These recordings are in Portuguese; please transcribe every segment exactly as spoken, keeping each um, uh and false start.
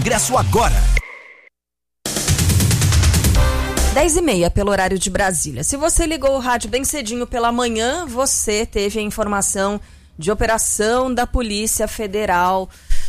ingresso agora. dez e meia pelo horário de Brasília. Se você ligou o rádio bem cedinho pela manhã, você teve a informação de operação da Polícia Federal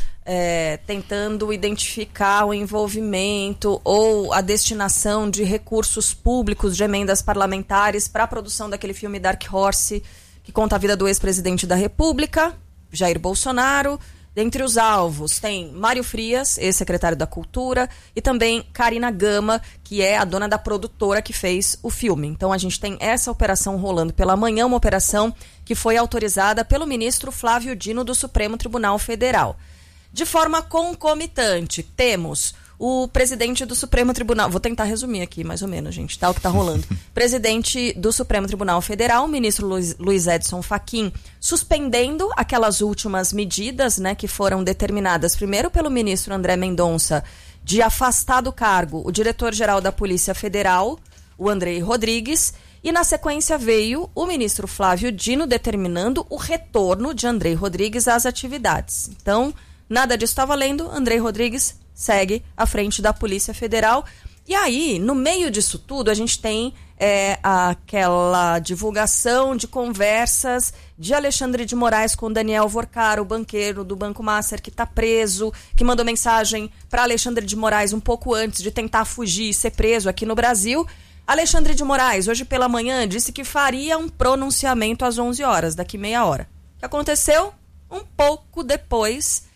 é, tentando identificar o envolvimento ou a destinação de recursos públicos de emendas parlamentares para a produção daquele filme Dark Horse, que conta a vida do ex-presidente da República, Jair Bolsonaro. Dentre os alvos tem Mário Frias, ex-secretário da Cultura, e também Karina Gama, que é a dona da produtora que fez o filme. Então a gente tem essa operação rolando pela manhã, uma operação que foi autorizada pelo ministro Flávio Dino do Supremo Tribunal Federal. De forma concomitante, temos o presidente do Supremo Tribunal... Vou tentar resumir aqui, mais ou menos, gente, tá? O que tá rolando. Presidente do Supremo Tribunal Federal, o ministro Luiz, Luiz Edson Fachin, suspendendo aquelas últimas medidas, né, que foram determinadas primeiro pelo ministro André Mendonça, de afastar do cargo o diretor-geral da Polícia Federal, o Andrei Rodrigues, e na sequência veio o ministro Flávio Dino determinando o retorno de Andrei Rodrigues às atividades. Então, nada disso está valendo, Andrei Rodrigues segue à frente da Polícia Federal. E aí, no meio disso tudo, a gente tem é, aquela divulgação de conversas de Alexandre de Moraes com Daniel Vorcaro, o banqueiro do Banco Master, que está preso, que mandou mensagem para Alexandre de Moraes um pouco antes de tentar fugir e ser preso aqui no Brasil. Alexandre de Moraes, hoje pela manhã, disse que faria um pronunciamento às onze horas, daqui meia hora. O que aconteceu? Um pouco depois,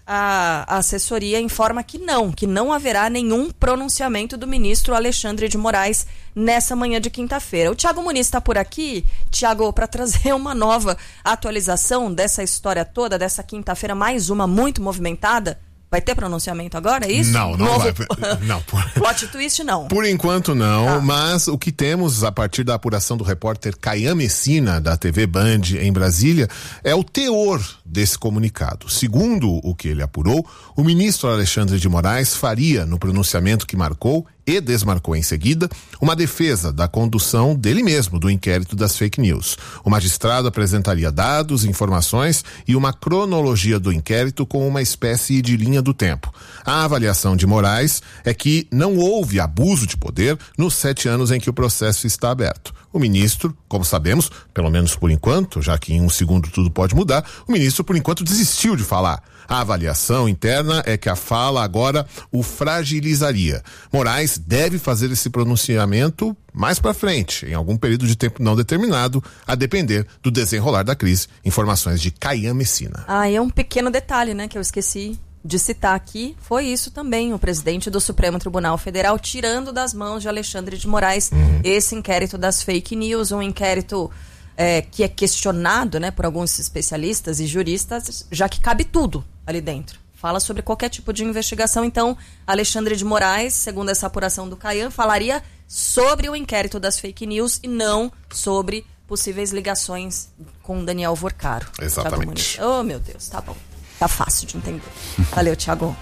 a assessoria informa que não, que não haverá nenhum pronunciamento do ministro Alexandre de Moraes nessa manhã de quinta-feira. O Thiago Muniz está por aqui, Thiago, para trazer uma nova atualização dessa história toda, dessa quinta-feira, mais uma muito movimentada. Vai ter pronunciamento agora, é isso? Não, não Novo... vai. Não. Plot twist, não. Por enquanto, não. Ah. Mas o que temos, a partir da apuração do repórter Caian Messina, da T V Band em Brasília, é o teor desse comunicado. Segundo o que ele apurou, o ministro Alexandre de Moraes faria, no pronunciamento que marcou e desmarcou em seguida, uma defesa da condução dele mesmo do inquérito das fake news. O magistrado apresentaria dados, informações e uma cronologia do inquérito com uma espécie de linha do tempo. A avaliação de Moraes é que não houve abuso de poder nos sete anos em que o processo está aberto. O ministro, como sabemos, pelo menos por enquanto, já que em um segundo tudo pode mudar, o ministro por enquanto desistiu de falar. A avaliação interna é que a fala agora o fragilizaria. Moraes deve fazer esse pronunciamento mais para frente, em algum período de tempo não determinado, a depender do desenrolar da crise. Informações de Caian Messina. Ah, é um pequeno detalhe, né, que eu esqueci de citar aqui, foi isso também, o presidente do Supremo Tribunal Federal tirando das mãos de Alexandre de Moraes uhum. esse inquérito das fake news, um inquérito é, que é questionado, né, por alguns especialistas e juristas, já que cabe tudo ali dentro. Fala sobre qualquer tipo de investigação. Então, Alexandre de Moraes, segundo essa apuração do Caian, falaria sobre o inquérito das fake news e não sobre possíveis ligações com Daniel Vorcaro. Exatamente. Oh, meu Deus, tá bom. Tá fácil de entender. Valeu, Thiago.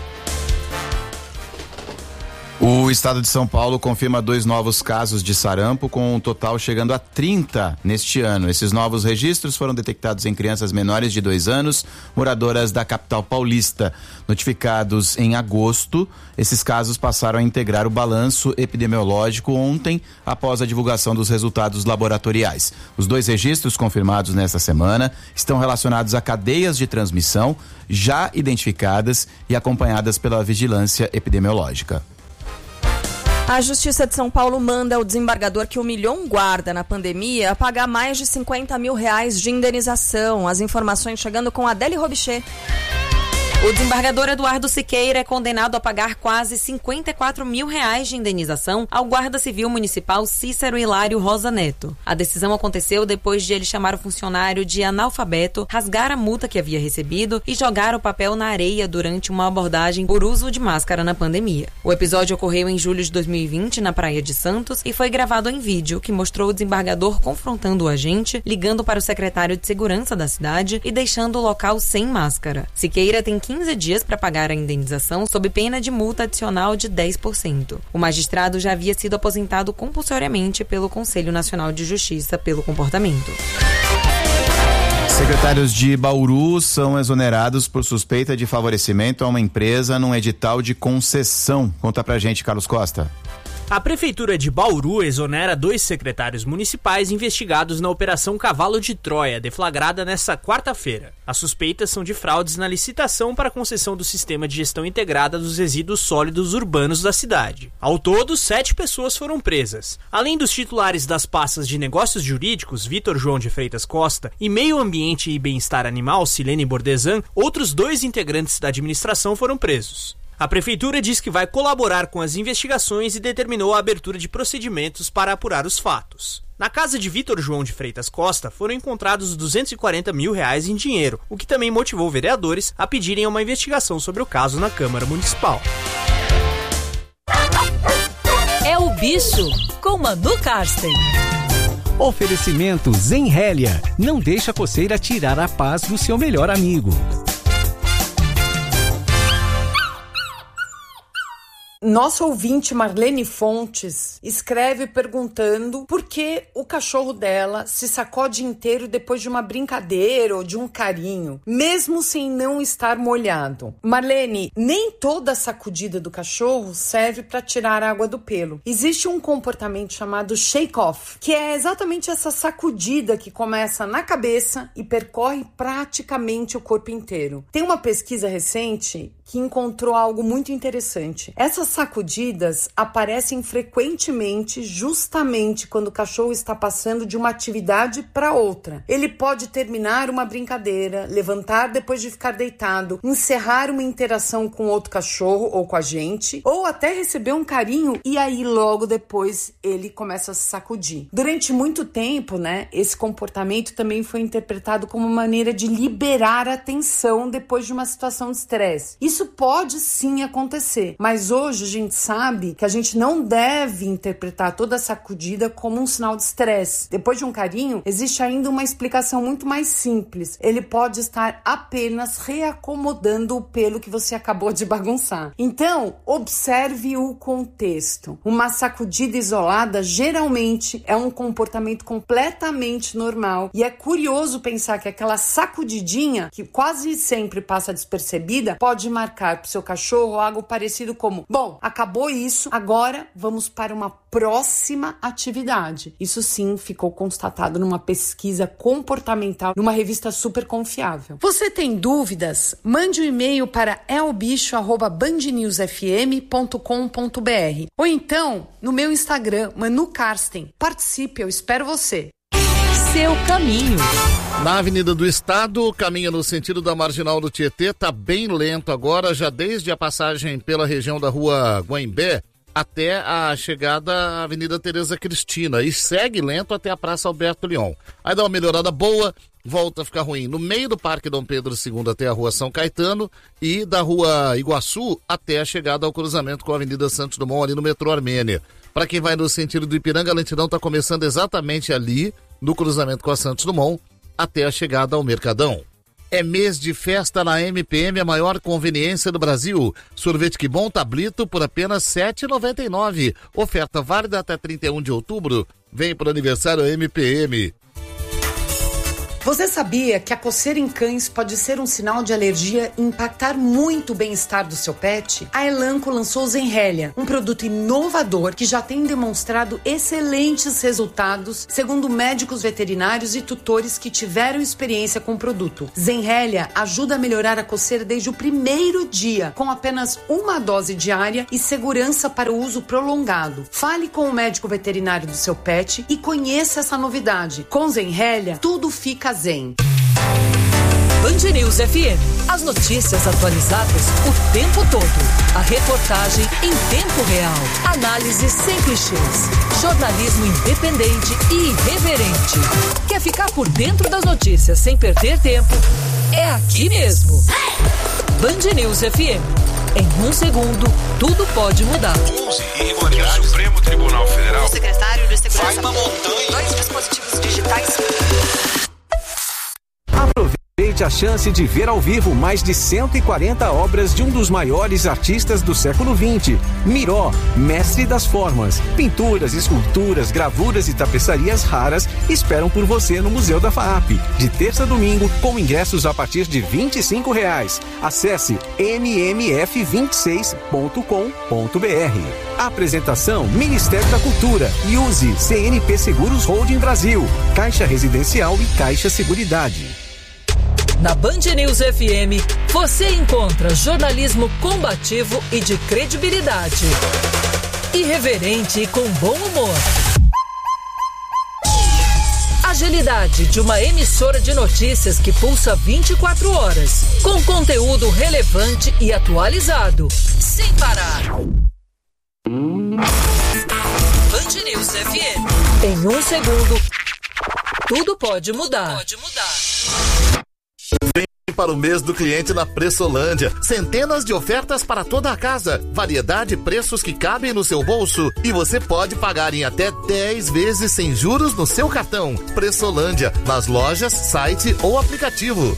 O estado de São Paulo confirma dois novos casos de sarampo, com um total chegando a trinta neste ano. Esses novos registros foram detectados em crianças menores de dois anos, moradoras da capital paulista. Notificados em agosto, esses casos passaram a integrar o balanço epidemiológico ontem, após a divulgação dos resultados laboratoriais. Os dois registros confirmados nesta semana estão relacionados a cadeias de transmissão já identificadas e acompanhadas pela vigilância epidemiológica. A Justiça de São Paulo manda ao desembargador que humilhou um guarda na pandemia a pagar mais de cinquenta mil reais de indenização. As informações chegando com Adele Robichê. O desembargador Eduardo Siqueira é condenado a pagar quase cinquenta e quatro mil reais de indenização ao guarda civil municipal Cícero Hilário Rosa Neto. A decisão aconteceu depois de ele chamar o funcionário de analfabeto, rasgar a multa que havia recebido e jogar o papel na areia durante uma abordagem por uso de máscara na pandemia. O episódio ocorreu em julho de dois mil e vinte na Praia de Santos e foi gravado em vídeo, que mostrou o desembargador confrontando o agente, ligando para o secretário de segurança da cidade e deixando o local sem máscara. Siqueira tem quinze dias para pagar a indenização sob pena de multa adicional de dez por cento. O magistrado já havia sido aposentado compulsoriamente pelo Conselho Nacional de Justiça pelo comportamento. Secretários de Bauru são exonerados por suspeita de favorecimento a uma empresa num edital de concessão. Conta pra gente, Carlos Costa. A Prefeitura de Bauru exonera dois secretários municipais investigados na Operação Cavalo de Troia, deflagrada nesta quarta-feira. As suspeitas são de fraudes na licitação para a concessão do Sistema de Gestão Integrada dos Resíduos Sólidos Urbanos da cidade. Ao todo, sete pessoas foram presas. Além dos titulares das pastas de Negócios Jurídicos, Vitor João de Freitas Costa, e Meio Ambiente e Bem-Estar Animal, Silene Bordesan, outros dois integrantes da administração foram presos. A Prefeitura diz que vai colaborar com as investigações e determinou a abertura de procedimentos para apurar os fatos. Na casa de Vitor João de Freitas Costa foram encontrados duzentos e quarenta mil reais em dinheiro, o que também motivou vereadores a pedirem uma investigação sobre o caso na Câmara Municipal. É o Bicho, com Manu Karsten. Oferecimento Zenrélia. Não deixa a coceira tirar a paz do seu melhor amigo. Nosso ouvinte Marlene Fontes escreve perguntando por que o cachorro dela se sacode inteiro depois de uma brincadeira ou de um carinho, mesmo sem não estar molhado. Marlene, nem toda sacudida do cachorro serve para tirar a água do pelo. Existe um comportamento chamado shake-off, que é exatamente essa sacudida que começa na cabeça e percorre praticamente o corpo inteiro. Tem uma pesquisa recente que encontrou algo muito interessante. Essas sacudidas aparecem frequentemente justamente quando o cachorro está passando de uma atividade para outra. Ele pode terminar uma brincadeira, levantar depois de ficar deitado, encerrar uma interação com outro cachorro ou com a gente, ou até receber um carinho e aí logo depois ele começa a se sacudir. Durante muito tempo, né, esse comportamento também foi interpretado como uma maneira de liberar a tensão depois de uma situação de estresse. Isso pode sim acontecer, mas hoje a gente sabe que a gente não deve interpretar toda a sacudida como um sinal de estresse. Depois de um carinho, existe ainda uma explicação muito mais simples. Ele pode estar apenas reacomodando o pelo que você acabou de bagunçar. Então, observe o contexto. Uma sacudida isolada geralmente é um comportamento completamente normal e é curioso pensar que aquela sacudidinha, que quase sempre passa despercebida, pode marcar para o seu cachorro algo parecido como: bom, acabou isso, agora vamos para uma próxima atividade. Isso sim ficou constatado numa pesquisa comportamental numa revista super confiável. Você tem dúvidas? Mande um e-mail para elbicho arroba band news f m ponto com ponto b r ou então no meu Instagram, Manu Karsten. Participe, eu espero você. Seu caminho. Na Avenida do Estado, caminho no sentido da Marginal do Tietê, tá bem lento agora, já desde a passagem pela região da Rua Guaimbé até a chegada à Avenida Tereza Cristina, e segue lento até a Praça Alberto Leon. Aí dá uma melhorada boa, volta a ficar ruim no meio do Parque Dom Pedro segundo até a Rua São Caetano e da Rua Iguaçu até a chegada ao cruzamento com a Avenida Santos Dumont ali no metrô Armênia. Para quem vai no sentido do Ipiranga, a lentidão está começando exatamente ali no cruzamento com a Santos Dumont até a chegada ao Mercadão. É mês de festa na M P M, a maior conveniência do Brasil. Sorvete Que Bom Tablito por apenas sete reais e noventa e nove centavos. Oferta válida até trinta e um de outubro. Vem pro aniversário M P M. Você sabia que a coceira em cães pode ser um sinal de alergia e impactar muito o bem-estar do seu pet? A Elanco lançou Zenrélia, um produto inovador que já tem demonstrado excelentes resultados, segundo médicos veterinários e tutores que tiveram experiência com o produto. Zenrélia ajuda a melhorar a coceira desde o primeiro dia, com apenas uma dose diária e segurança para o uso prolongado. Fale com o médico veterinário do seu pet e conheça essa novidade. Com Zenrélia, tudo fica zen. Band News F M. As notícias atualizadas o tempo todo. A reportagem em tempo real. Análise sem clichês. Jornalismo independente e irreverente. Quer ficar por dentro das notícias sem perder tempo? É aqui mesmo. Band News F M. Em um segundo, tudo pode mudar. onze irregularidades. O Supremo Tribunal Federal. O secretário de Segurança. Vai uma montanha. Dois dispositivos digitais. Aproveite a chance de ver ao vivo mais de cento e quarenta obras de um dos maiores artistas do século vinte, Miró, mestre das formas. Pinturas, esculturas, gravuras e tapeçarias raras esperam por você no Museu da FAAP, de terça a domingo, com ingressos a partir de vinte e cinco reais. Acesse m m f vinte e seis ponto com ponto b r. Apresentação Ministério da Cultura e use C N P Seguros Holding Brasil, Caixa Residencial e Caixa Seguridade. Na Band News F M, você encontra jornalismo combativo e de credibilidade. Irreverente e com bom humor. Agilidade de uma emissora de notícias que pulsa vinte e quatro horas, com conteúdo relevante e atualizado, sem parar. Band News F M. Em um segundo, tudo pode mudar. Pode mudar. Vem para o mês do cliente na Pressolândia. Centenas de ofertas para toda a casa. Variedade e preços que cabem no seu bolso. E você pode pagar em até dez vezes sem juros no seu cartão. Pressolândia, nas lojas, site ou aplicativo.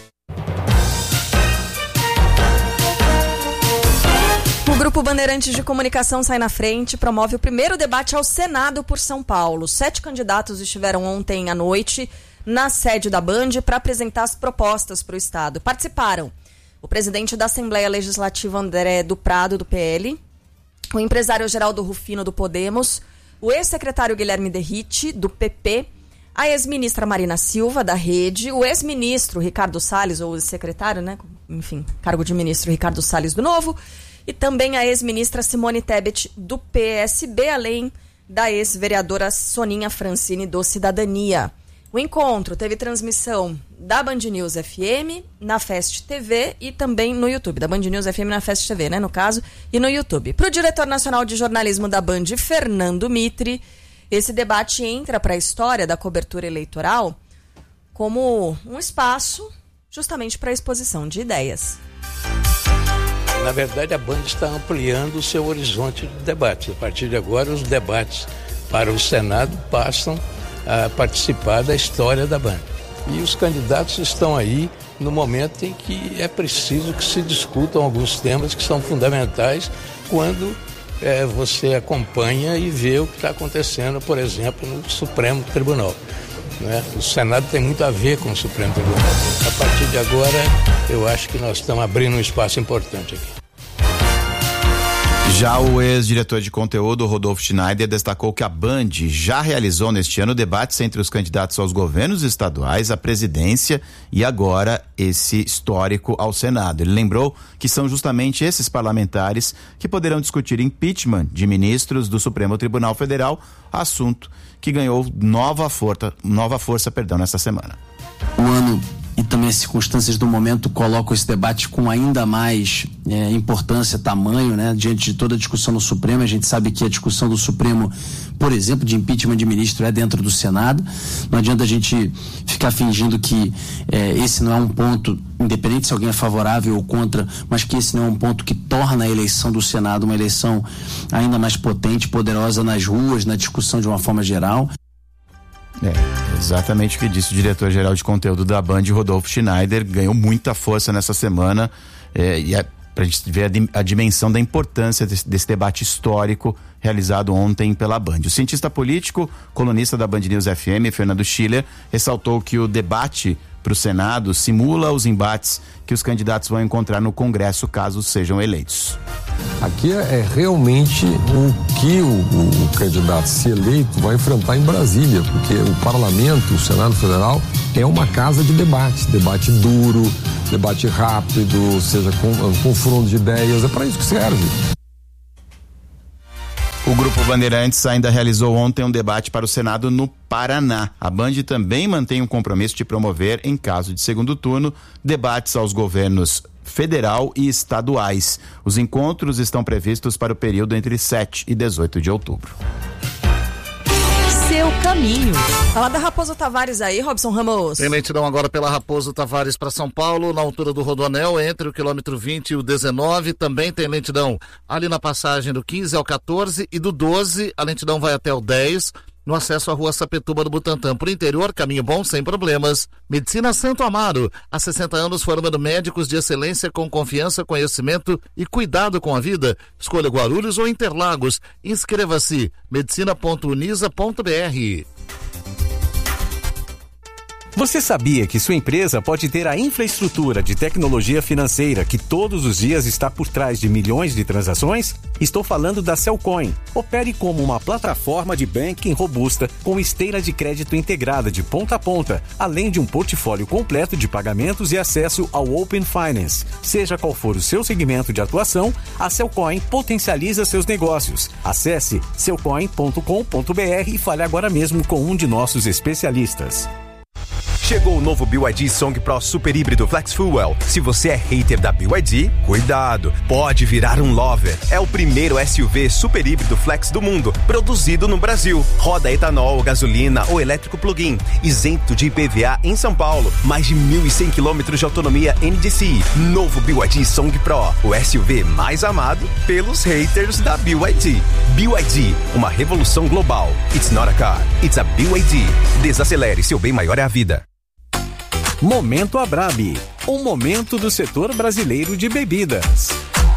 O Grupo Bandeirantes de Comunicação Sai na Frente promove o primeiro debate ao Senado por São Paulo. Sete candidatos estiveram ontem à noite na sede da Band para apresentar as propostas para o Estado. Participaram o presidente da Assembleia Legislativa, André do Prado, do P L, o empresário Geraldo Rufino, do Podemos, o ex-secretário Guilherme Derrite, do P P, a ex-ministra Marina Silva, da Rede, o ex-ministro Ricardo Salles, ou secretário, né? Enfim, cargo de ministro Ricardo Salles, do Novo, e também a ex-ministra Simone Tebet, do P S B, além da ex-vereadora Soninha Francini, do Cidadania. O encontro teve transmissão da Band News F M, na Fest T V e também no YouTube. Da Band News F M na Fest T V, né, no caso, e no YouTube. Para o diretor nacional de jornalismo da Band, Fernando Mitre, esse debate entra para a história da cobertura eleitoral como um espaço justamente para a exposição de ideias. Na verdade, a Band está ampliando o seu horizonte de debate. A partir de agora, os debates para o Senado passam a participar da história da Band. E os candidatos estão aí no momento em que é preciso que se discutam alguns temas que são fundamentais quando é, você acompanha e vê o que está acontecendo, por exemplo, no Supremo Tribunal. Né? O Senado tem muito a ver com o Supremo Tribunal. A partir de agora, eu acho que nós estamos abrindo um espaço importante aqui. Já o ex-diretor de conteúdo, Rodolfo Schneider, destacou que a Band já realizou neste ano debates entre os candidatos aos governos estaduais, à presidência e agora esse histórico ao Senado. Ele lembrou que são justamente esses parlamentares que poderão discutir impeachment de ministros do Supremo Tribunal Federal, assunto que ganhou nova força, nova força, perdão, nessa semana. O ano e também as circunstâncias do momento colocam esse debate com ainda mais é, importância, tamanho, né? Diante de toda a discussão no Supremo. A gente sabe que a discussão do Supremo, por exemplo, de impeachment de ministro é dentro do Senado. Não adianta a gente ficar fingindo que é, esse não é um ponto, independente se alguém é favorável ou contra, mas que esse não é um ponto que torna a eleição do Senado uma eleição ainda mais potente, poderosa nas ruas, na discussão de uma forma geral. É, exatamente o que disse o diretor-geral de conteúdo da Band, Rodolfo Schneider, ganhou muita força nessa semana, é, e é pra gente ver a, a dimensão da importância desse, desse debate histórico realizado ontem pela Band. O cientista político, colunista da Band News F M, Fernando Schiller, ressaltou que o debate para o Senado simula os embates que os candidatos vão encontrar no Congresso caso sejam eleitos. Aqui é realmente o que o, o, o candidato, se eleito, vai enfrentar em Brasília, porque o Parlamento, o Senado Federal, é uma casa de debate, debate duro, debate rápido, ou seja, com, confronto de ideias, é para isso que serve. O Grupo Bandeirantes ainda realizou ontem um debate para o Senado no Paraná. A Band também mantém um compromisso de promover, em caso de segundo turno, debates aos governos federal e estaduais. Os encontros estão previstos para o período entre sete e dezoito de outubro. Seu caminho. Fala da Raposo Tavares aí, Robson Ramos. Tem lentidão agora pela Raposo Tavares para São Paulo, na altura do Rodoanel, entre o quilômetro vinte e o dezenove. Também tem lentidão ali na passagem do quinze ao quatorze e do doze, a lentidão vai até o dez. no acesso à Rua Sapituba do Butantã. Por interior, caminho bom, sem problemas. Medicina Santo Amaro, há sessenta anos formando médicos de excelência com confiança, conhecimento e cuidado com a vida. Escolha Guarulhos ou Interlagos. Inscreva-se, medicina ponto unisa ponto b r. Você sabia que sua empresa pode ter a infraestrutura de tecnologia financeira que todos os dias está por trás de milhões de transações? Estou falando da Cellcoin. Opere como uma plataforma de banking robusta com esteira de crédito integrada de ponta a ponta, além de um portfólio completo de pagamentos e acesso ao Open Finance. Seja qual for o seu segmento de atuação, a Cellcoin potencializa seus negócios. Acesse cellcoin ponto com ponto b r e fale agora mesmo com um de nossos especialistas. Chegou o novo B Y D Song Pro Super Híbrido Flex Fuel. Se você é hater da B Y D, cuidado, pode virar um lover. É o primeiro S U V super híbrido flex do mundo, produzido no Brasil. Roda etanol, gasolina ou elétrico plug-in, isento de I P V A em São Paulo. Mais de mil e cem quilômetros de autonomia N D C I. Novo B Y D Song Pro, o S U V mais amado pelos haters da B Y D. B Y D, uma revolução global. It's not a car, it's a B Y D. Desacelere, seu bem maior é a vida. Momento Abrabi, um momento do setor brasileiro de bebidas.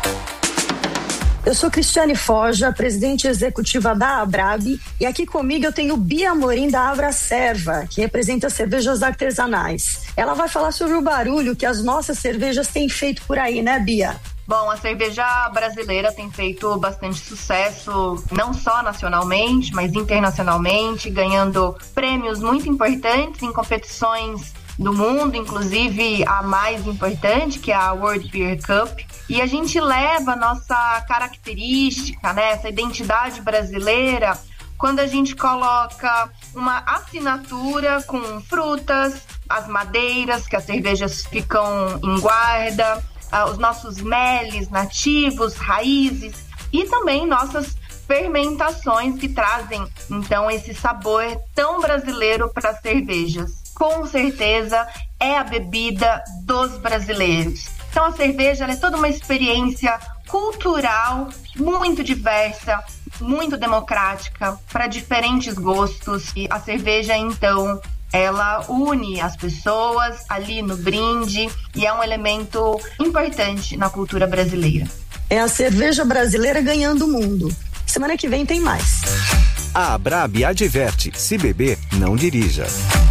Eu sou Cristiane Forja, presidente executiva da Abrabi, e aqui comigo eu tenho Bia Amorim da Abracerva, que representa cervejas artesanais. Ela vai falar sobre o barulho que as nossas cervejas têm feito por aí, né, Bia? Bom, a cerveja brasileira tem feito bastante sucesso, não só nacionalmente, mas internacionalmente, ganhando prêmios muito importantes em competições do mundo, inclusive a mais importante, que é a World Beer Cup. E a gente leva a nossa característica, né, essa identidade brasileira, quando a gente coloca uma assinatura com frutas, as madeiras, que as cervejas ficam em guarda, os nossos meles nativos, raízes, e também nossas fermentações que trazem, então, esse sabor tão brasileiro para as cervejas. Com certeza é a bebida dos brasileiros. Então a cerveja ela é toda uma experiência cultural muito diversa, muito democrática, para diferentes gostos. E a cerveja, então, ela une as pessoas ali no brinde e é um elemento importante na cultura brasileira. É a cerveja brasileira ganhando o mundo. Semana que vem tem mais. A Abrabi adverte, se beber, não dirija.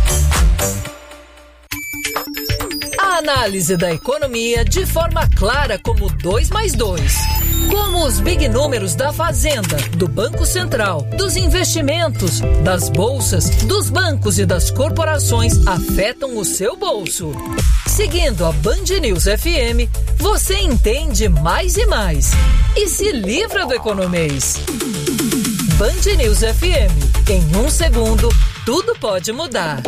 A análise da economia de forma clara como dois mais dois. Como os big números da Fazenda, do Banco Central, dos investimentos, das bolsas, dos bancos e das corporações afetam o seu bolso. Seguindo a Band News F M, você entende mais e mais. E se livra do economês. Band News F M. Em um segundo, tudo pode mudar.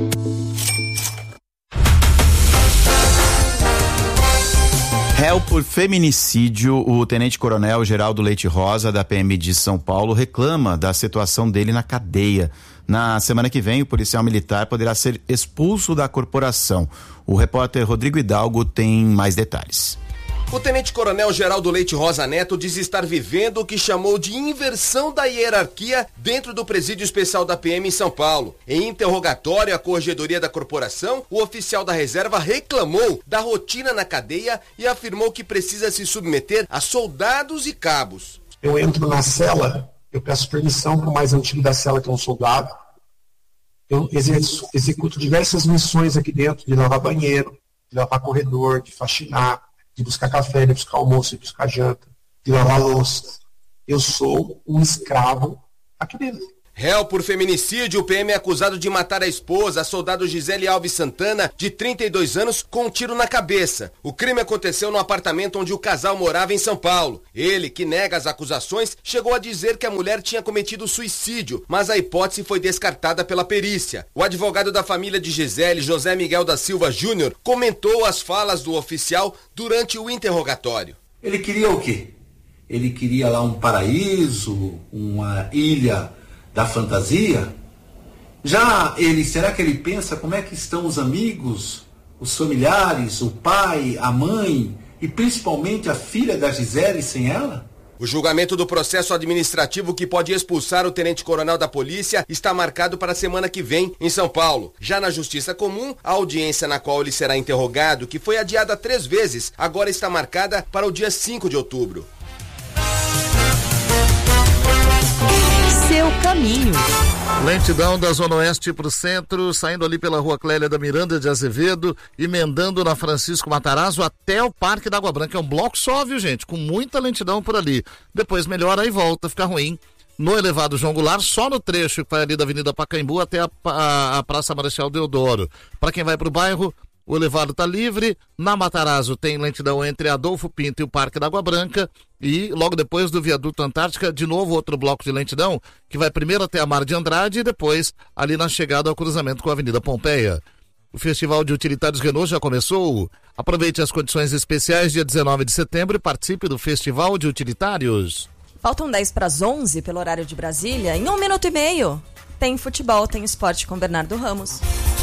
Réu por feminicídio, o tenente-coronel Geraldo Leite Rosa, da P M de São Paulo, reclama da situação dele na cadeia. Na semana que vem, o policial militar poderá ser expulso da corporação. O repórter Rodrigo Hidalgo tem mais detalhes. O tenente-coronel Geraldo Leite Rosa Neto diz estar vivendo o que chamou de inversão da hierarquia dentro do presídio especial da P M em São Paulo. Em interrogatório à corregedoria da corporação, o oficial da reserva reclamou da rotina na cadeia e afirmou que precisa se submeter a soldados e cabos. Eu entro na cela, eu peço permissão para o mais antigo da cela, que é um soldado. Eu exerço, executo diversas missões aqui dentro, de lavar banheiro, de lavar corredor, de faxinar, de buscar café, de buscar almoço, de buscar janta, de lavar louça. Eu sou um escravo aqui dentro. Réu por feminicídio, o P M é acusado de matar a esposa, a soldado Gisele Alves Santana, de trinta e dois anos, com um tiro na cabeça. O crime aconteceu no apartamento onde o casal morava em São Paulo. Ele, que nega as acusações, chegou a dizer que a mulher tinha cometido suicídio, mas a hipótese foi descartada pela perícia. O advogado da família de Gisele, José Miguel da Silva Júnior, comentou as falas do oficial durante o interrogatório. Ele queria o quê? Ele queria lá um paraíso, uma ilha da fantasia? Já ele, será que ele pensa como é que estão os amigos, os familiares, o pai, a mãe e principalmente a filha da Gisele sem ela? O julgamento do processo administrativo que pode expulsar o tenente-coronel da polícia está marcado para a semana que vem em São Paulo. Já na Justiça Comum, a audiência na qual ele será interrogado, que foi adiada três vezes, agora está marcada para o dia cinco de outubro. Seu caminho. Lentidão da Zona Oeste para o centro, saindo ali pela Rua Clélia da Miranda de Azevedo, emendando na Francisco Matarazzo até o Parque da Água Branca. É um bloco só, viu, gente? Com muita lentidão por ali. Depois melhora e volta, fica ruim. No elevado João Goulart, só no trecho que vai ali da Avenida Pacaembu até a, a, a Praça Marechal Deodoro. Para quem vai para o bairro, o elevado está livre. Na Matarazzo tem lentidão entre Adolfo Pinto e o Parque da Água Branca. E logo depois do Viaduto Antártica, de novo outro bloco de lentidão, que vai primeiro até a Mar de Andrade e depois ali na chegada ao cruzamento com a Avenida Pompeia. O Festival de Utilitários Renault já começou. Aproveite as condições especiais dia dezenove de setembro e participe do Festival de Utilitários. Faltam dez para as onze pelo horário de Brasília. Em um minuto e meio, tem futebol, tem esporte com Bernardo Ramos.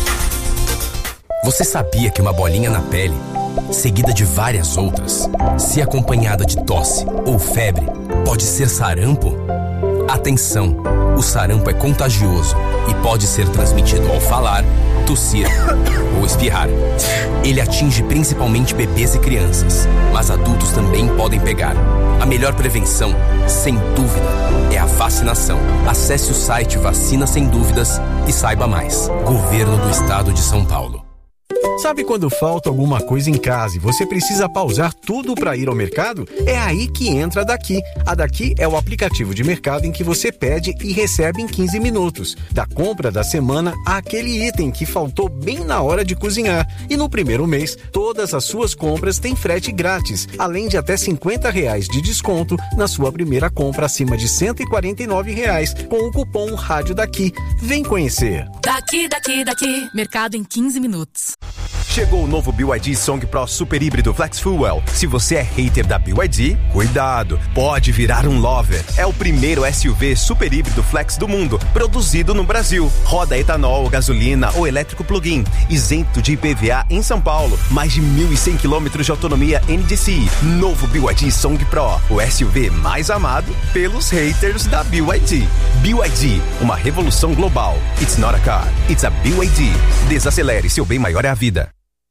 Você sabia que uma bolinha na pele, seguida de várias outras, se acompanhada de tosse ou febre, pode ser sarampo? Atenção! O sarampo é contagioso e pode ser transmitido ao falar, tossir ou espirrar. Ele atinge principalmente bebês e crianças, mas adultos também podem pegar. A melhor prevenção, sem dúvida, é a vacinação. Acesse o site Vacina Sem Dúvidas e saiba mais. Governo do Estado de São Paulo. Sabe quando falta alguma coisa em casa e você precisa pausar tudo para ir ao mercado? É aí que entra a Daqui. A Daqui é o aplicativo de mercado em que você pede e recebe em quinze minutos. Da compra da semana àquele item que faltou bem na hora de cozinhar. E no primeiro mês, todas as suas compras têm frete grátis, além de até cinquenta reais de desconto na sua primeira compra acima de cento e quarenta e nove reais com o cupom Rádio Daqui. Vem conhecer. Daqui, daqui, daqui. Mercado em quinze minutos. Chegou o novo B Y D Song Pro Super Híbrido Flex Fuel. Se você é hater da B Y D, cuidado, pode virar um lover. É o primeiro S U V super híbrido flex do mundo, produzido no Brasil. Roda etanol, gasolina ou elétrico plug-in, isento de I P V A em São Paulo. Mais de mil e cem quilômetros de autonomia N D C I. Novo B Y D Song Pro, o S U V mais amado pelos haters da B Y D. B Y D, uma revolução global. It's not a car, it's a B Y D. Desacelere, seu bem maior é a vida.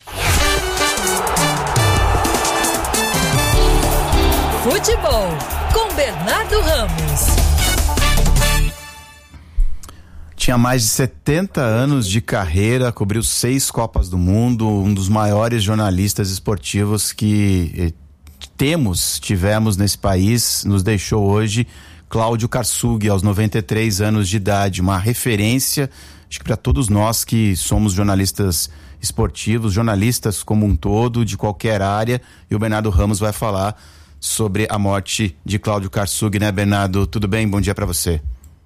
Futebol com Bernardo Ramos. Tinha mais de setenta anos de carreira, cobriu seis Copas do Mundo, um dos maiores jornalistas esportivos que eh, temos, tivemos nesse país, nos deixou hoje Cláudio Karsug, aos noventa e três anos de idade, uma referência, acho que para todos nós que somos jornalistas esportivos, jornalistas como um todo, de qualquer área, e o Bernardo Ramos vai falar sobre a morte de Cláudio Karsug, né, Bernardo? Tudo bem? Bom dia para você.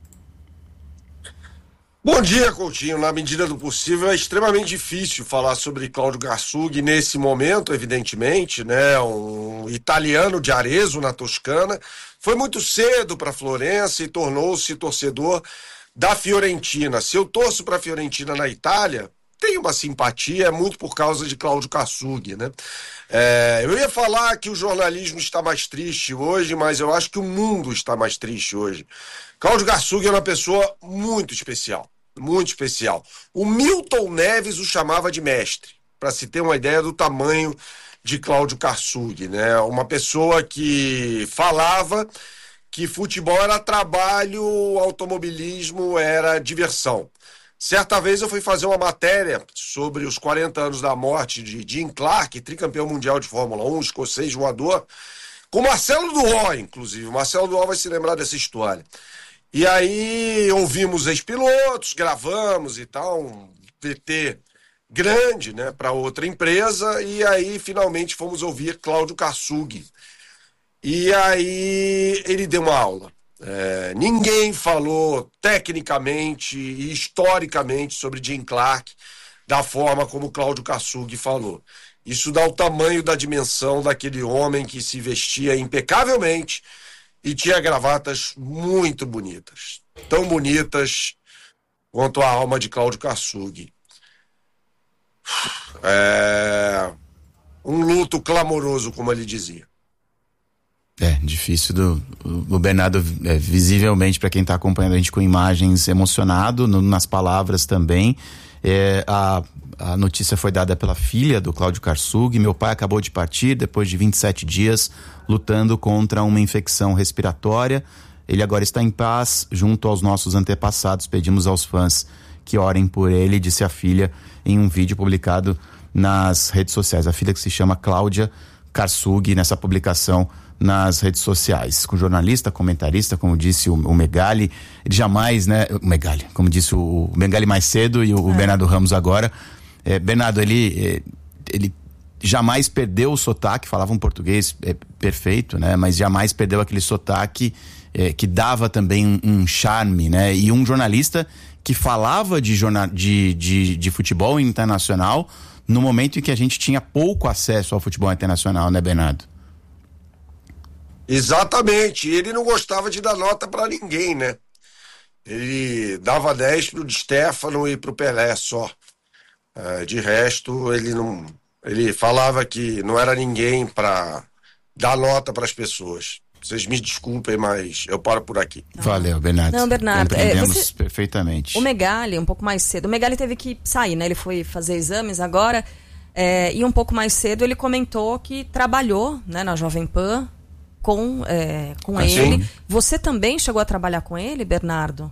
Bom dia, Coutinho. Na medida do possível, é extremamente difícil falar sobre Cláudio Karsug nesse momento, evidentemente, né? Um italiano de Arezzo, na Toscana. Foi muito cedo para Florença e tornou-se torcedor da Fiorentina. Se eu torço para a Fiorentina na Itália, tem uma simpatia, é muito por causa de Cláudio Karsug, né? É, eu ia falar que o jornalismo está mais triste hoje, mas eu acho que o mundo está mais triste hoje. Cláudio Karsug é uma pessoa muito especial, muito especial. O Milton Neves o chamava de mestre, para se ter uma ideia do tamanho de Cláudio Karsug, né? Uma pessoa que falava que futebol era trabalho, automobilismo era diversão. Certa vez eu fui fazer uma matéria sobre os quarenta anos da morte de Jim Clark, tricampeão mundial de Fórmula um, escocês voador, com Marcelo Duó, inclusive. O Marcelo Duó vai se lembrar dessa história. E aí ouvimos ex-pilotos, gravamos e tal, um V T grande, né, para outra empresa, e aí finalmente fomos ouvir Cláudio Karsug. E aí ele deu uma aula. É, ninguém falou tecnicamente e historicamente sobre Jim Clark da forma como Cláudio Karsug falou. Isso dá o tamanho da dimensão daquele homem que se vestia impecavelmente e tinha gravatas muito bonitas, tão bonitas quanto a alma de Cláudio Karsug. É um luto clamoroso, como ele dizia. É, difícil do o Bernardo, é, visivelmente, para quem está acompanhando a gente com imagens, emocionado, no, nas palavras também. É, a, a notícia foi dada pela filha do Cláudio Karsug. Meu pai acabou de partir depois de vinte e sete dias lutando contra uma infecção respiratória. Ele agora está em paz junto aos nossos antepassados. Pedimos aos fãs que orem por ele, disse a filha em um vídeo publicado nas redes sociais. A filha que se chama Cláudia Karsug, nessa publicação nas redes sociais, com jornalista, comentarista, como disse o, o Megali, ele jamais, né, o Megali, como disse o, o Megali mais cedo e o, é. o Bernardo Ramos agora, é, Bernardo, ele, ele jamais perdeu o sotaque, falava um português é, perfeito, né, mas jamais perdeu aquele sotaque é, que dava também um, um charme, né, e um jornalista que falava de, jornal, de, de, de futebol internacional no momento em que a gente tinha pouco acesso ao futebol internacional, né, Bernardo? Exatamente, ele não gostava de dar nota para ninguém, né? Ele dava dez pro Di Stefano e pro Pelé só. Uh, de resto, ele não. Ele falava que não era ninguém para dar nota para as pessoas. Vocês me desculpem, mas eu paro por aqui. Valeu, Bernardo. Não, Bernardo, compreendemos é, você... perfeitamente. O Megali, um pouco mais cedo. O Megali teve que sair, né? Ele foi fazer exames agora. É, e um pouco mais cedo ele comentou que trabalhou, né, na Jovem Pan com, é, com ah, ele. Sim. Você também chegou a trabalhar com ele, Bernardo?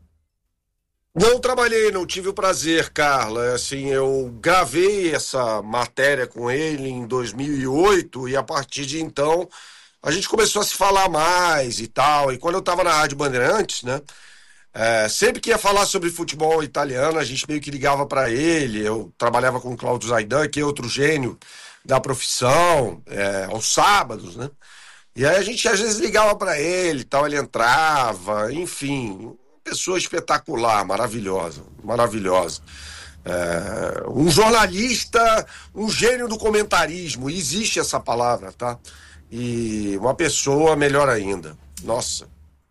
Não trabalhei, não tive o prazer, Carla. Assim, eu gravei essa matéria com ele em dois mil e oito e a partir de então a gente começou a se falar mais e tal. E quando eu estava na Rádio Bandeirantes, né, é, sempre que ia falar sobre futebol italiano, a gente meio que ligava para ele. Eu trabalhava com o Cláudio Zaidan, que é outro gênio da profissão, é, aos sábados, né? E aí a gente às vezes ligava para ele, tal, ele entrava, enfim, pessoa espetacular, maravilhosa, maravilhosa. É, um jornalista, um gênio do comentarismo, existe essa palavra, tá? E uma pessoa melhor ainda. Nossa.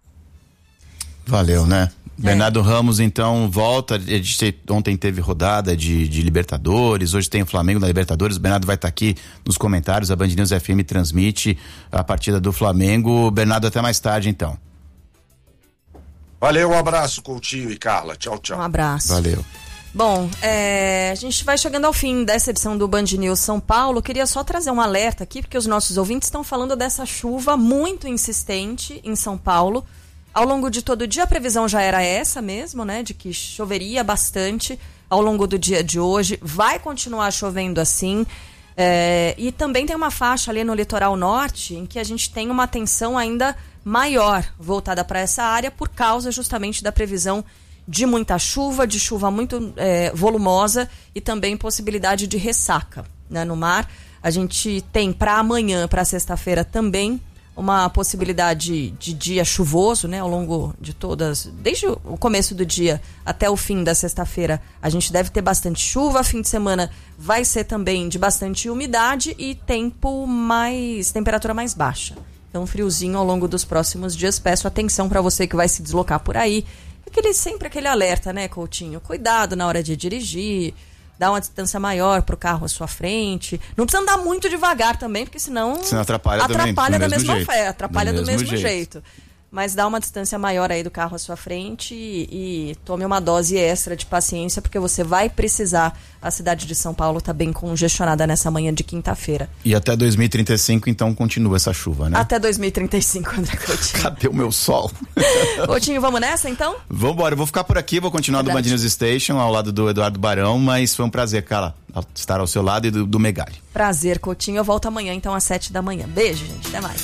Valeu, né? É. Bernardo Ramos, então, volta. Ontem teve rodada de, de Libertadores, hoje tem o Flamengo na Libertadores. O Bernardo vai estar aqui nos comentários. A Band News F M transmite a partida do Flamengo. Bernardo, até mais tarde, então. Valeu, um abraço, Coutinho e Carla. Tchau, tchau. Um abraço. Valeu. Bom, é, a gente vai chegando ao fim dessa edição do Band News São Paulo. Queria só trazer um alerta aqui, porque os nossos ouvintes estão falando dessa chuva muito insistente em São Paulo. Ao longo de todo o dia, a previsão já era essa mesmo, né? De que choveria bastante ao longo do dia de hoje. Vai continuar chovendo assim. É, e também tem uma faixa ali no litoral norte em que a gente tem uma atenção ainda maior voltada para essa área por causa justamente da previsão de muita chuva, de chuva muito é, volumosa e também possibilidade de ressaca, né, no mar. A gente tem para amanhã, para sexta-feira também, uma possibilidade de dia chuvoso, né, ao longo de todas, desde o começo do dia até o fim da sexta-feira, a gente deve ter bastante chuva. Fim de semana vai ser também de bastante umidade e tempo mais, temperatura mais baixa. Então, friozinho ao longo dos próximos dias. Peço atenção para você que vai se deslocar por aí. Aquele, sempre aquele alerta, né, Coutinho? Cuidado na hora de dirigir, dá uma distância maior pro carro à sua frente. Não precisa andar muito devagar também, porque senão, senão atrapalha, atrapalha também, da mesma jeito. fé, atrapalha do mesmo, do mesmo jeito. jeito. Mas dá uma distância maior aí do carro à sua frente e, e tome uma dose extra de paciência, porque você vai precisar. A cidade de São Paulo está bem congestionada nessa manhã de quinta-feira. E até dois mil e trinta e cinco, então, continua essa chuva, né? Até dois mil e trinta e cinco, André Coutinho. Cadê o meu sol? Coutinho, vamos nessa, então? Vamos embora, eu vou ficar por aqui, vou continuar Verdade. do Band News Station, ao lado do Eduardo Barão, mas foi um prazer, Carla, estar ao seu lado e do, do Megali. Prazer, Coutinho. Eu volto amanhã, então, às sete da manhã. Beijo, gente. Até mais.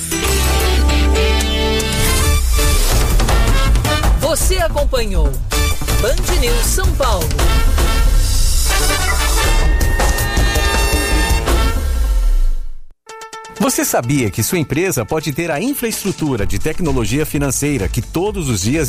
Você acompanhou Band News São Paulo. Você sabia que sua empresa pode ter a infraestrutura de tecnologia financeira que todos os dias